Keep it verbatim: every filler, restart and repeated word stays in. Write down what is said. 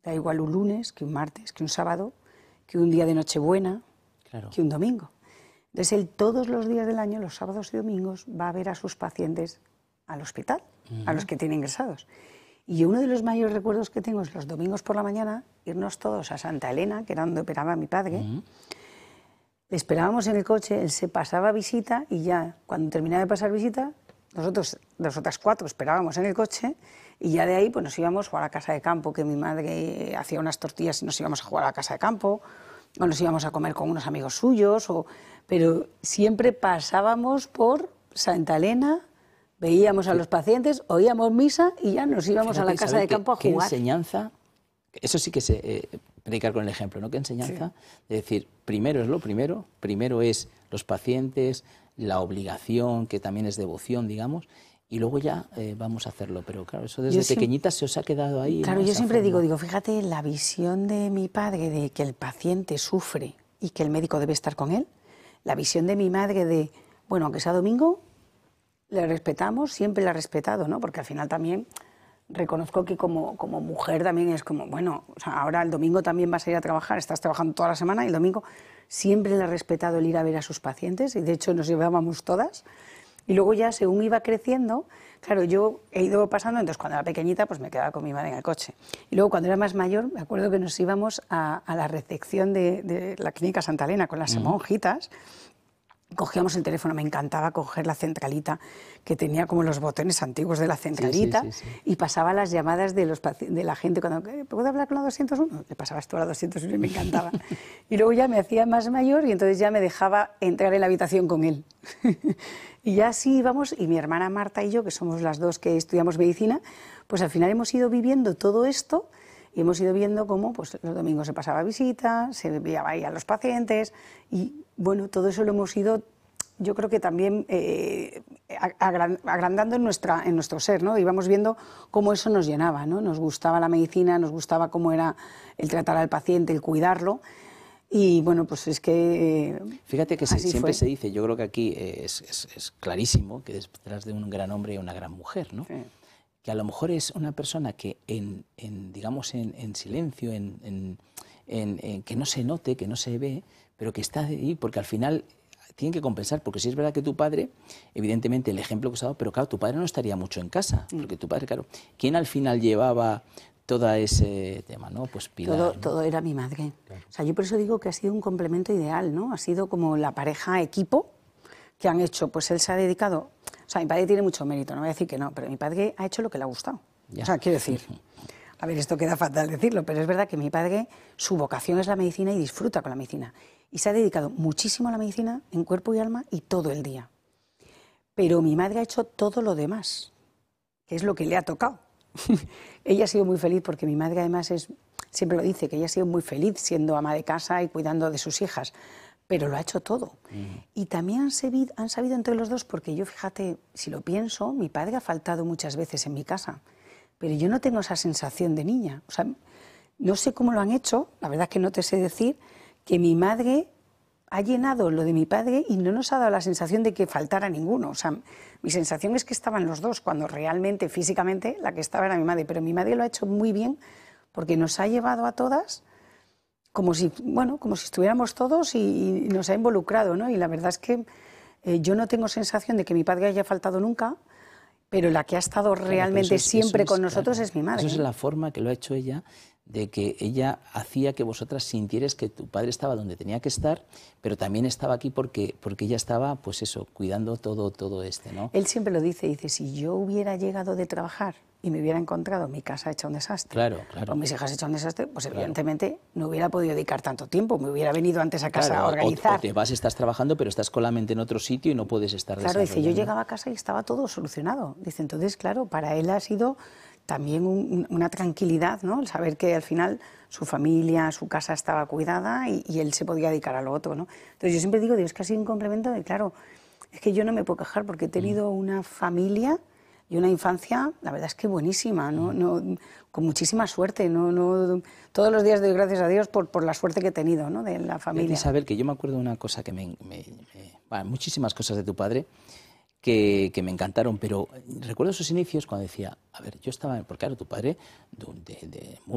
Da igual un lunes, que un martes, que un sábado, que un día de Nochebuena, claro, que un domingo. Entonces él todos los días del año, los sábados y domingos, va a ver a sus pacientes al hospital, uh-huh, a los que tiene ingresados. Y uno de los mayores recuerdos que tengo es los domingos por la mañana, irnos todos a Santa Elena, que era donde operaba mi padre. Uh-huh. Le esperábamos en el coche, él se pasaba visita y ya, cuando terminaba de pasar visita, nosotros, las otras cuatro, esperábamos en el coche y ya de ahí pues nos íbamos a la casa de campo, que mi madre hacía unas tortillas y nos íbamos a jugar a la casa de campo, o nos íbamos a comer con unos amigos suyos, o, pero siempre pasábamos por Santa Elena, veíamos a los pacientes, oíamos misa y ya nos íbamos Fíjate, a la casa de campo qué, a jugar. Qué enseñanza, eso sí que se eh, predicar con el ejemplo, ¿no? Qué enseñanza, sí, de decir, primero es lo primero, primero es los pacientes, la obligación, que también es devoción, digamos, y luego ya eh, vamos a hacerlo. Pero claro, eso desde yo pequeñita siempre, se os ha quedado ahí. Claro, ¿no? yo Esa siempre forma. digo, digo, fíjate, la visión de mi padre de que el paciente sufre y que el médico debe estar con él, la visión de mi madre de, bueno, aunque sea domingo, le respetamos, siempre la he respetado, ¿no? Porque al final también reconozco que como, como mujer también es como, bueno, o sea, ahora el domingo también vas a ir a trabajar, estás trabajando toda la semana y el domingo siempre le ha respetado el ir a ver a sus pacientes y de hecho nos llevábamos todas. Y luego ya según iba creciendo, claro, yo he ido pasando, entonces cuando era pequeñita pues me quedaba con mi madre en el coche. Y luego cuando era más mayor, me acuerdo que nos íbamos a, a la recepción de, de la clínica Santa Elena con las uh-huh. monjitas. Cogíamos el teléfono, me encantaba coger la centralita, que tenía como los botones antiguos de la centralita, sí, sí, sí, sí. y pasaba las llamadas de, los, de la gente, cuando, ¿puedo hablar con la doscientos uno? Le pasabas tú a la doscientos uno y me encantaba. Y luego ya me hacía más mayor y entonces ya me dejaba entrar en la habitación con él. Y ya así íbamos, y mi hermana Marta y yo, que somos las dos que estudiamos medicina, pues al final hemos ido viviendo todo esto y hemos ido viendo cómo pues, los domingos se pasaba visita, se veía ahí a los pacientes y bueno, todo eso lo hemos ido, yo creo que también eh, agrandando en, nuestra, en nuestro ser, ¿no? Íbamos viendo cómo eso nos llenaba, ¿no? Nos gustaba la medicina, nos gustaba cómo era el tratar al paciente, el cuidarlo. Y bueno, pues es que... Eh, Fíjate que se, siempre fue. se dice, yo creo que aquí es, es, es clarísimo que detrás de un gran hombre hay una gran mujer, ¿no? Sí. Que a lo mejor es una persona que en, en digamos, en, en silencio, en, en, en, en que no se note, que no se ve, pero que está ahí, porque al final tienen que compensar, porque sí es verdad que tu padre, evidentemente el ejemplo que os ha dado, pero claro, tu padre no estaría mucho en casa, porque tu padre, claro, ¿quién al final llevaba todo ese tema, no? Pues Pilar, todo, ¿no? todo era mi madre. Claro. O sea, yo por eso digo que ha sido un complemento ideal, ¿no? Ha sido como la pareja equipo que han hecho, pues él se ha dedicado, o sea, mi padre tiene mucho mérito, no voy a decir que no, pero mi padre ha hecho lo que le ha gustado. Ya. O sea, quiero decir, a ver, esto queda fatal decirlo, pero es verdad que mi padre, su vocación es la medicina y disfruta con la medicina. Y se ha dedicado muchísimo a la medicina, en cuerpo y alma, y todo el día. Pero mi madre ha hecho todo lo demás, que es lo que le ha tocado. Ella ha sido muy feliz porque mi madre además es, siempre lo dice, que ella ha sido muy feliz siendo ama de casa y cuidando de sus hijas, pero lo ha hecho todo. Mm. Y también han sabido, han sabido entre los dos, porque yo, fíjate, si lo pienso, mi padre ha faltado muchas veces en mi casa, pero yo no tengo esa sensación de niña. O sea, no sé cómo lo han hecho, la verdad es que no te sé decir, que mi madre ha llenado lo de mi padre y no nos ha dado la sensación de que faltara ninguno. O sea, mi sensación es que estaban los dos, cuando realmente, físicamente, la que estaba era mi madre. Pero mi madre lo ha hecho muy bien porque nos ha llevado a todas como si, bueno, como si estuviéramos todos y, y nos ha involucrado, ¿no? Y la verdad es que eh, yo no tengo sensación de que mi padre haya faltado nunca, pero la que ha estado claro, realmente es, siempre es, con nosotros claro, es mi madre. Eso es la forma que lo ha hecho ella, de que ella hacía que vosotras sintierais que tu padre estaba donde tenía que estar, pero también estaba aquí porque, porque ella estaba, pues eso, cuidando todo, todo este, ¿no? Él siempre lo dice, dice, si yo hubiera llegado de trabajar y me hubiera encontrado mi casa hecha un desastre, claro, claro. o mis hijas hechas un desastre, pues claro. evidentemente no hubiera podido dedicar tanto tiempo, me hubiera venido antes a casa claro, a organizar. O, o te vas, estás trabajando, pero estás con la mente en otro sitio y no puedes estar Claro, dice, yo llegaba a casa y estaba todo solucionado. Dice, entonces, claro, para él ha sido también un, una tranquilidad, ¿no? El saber que al final su familia, su casa estaba cuidada y, y él se podía dedicar a lo otro, ¿no? Entonces yo siempre digo, Dios, que ha sido un complemento de, claro, es que yo no me puedo quejar porque he tenido una familia y una infancia, la verdad es que buenísima, ¿no? No, con muchísima suerte, no, no, todos los días doy gracias a Dios por, por la suerte que he tenido, ¿no? De la familia. Isabel, que yo me acuerdo de una cosa que me, me, me bueno, muchísimas cosas de tu padre que, que me encantaron, pero recuerdo sus inicios cuando decía, a ver, yo estaba, porque claro, tu padre de, de, de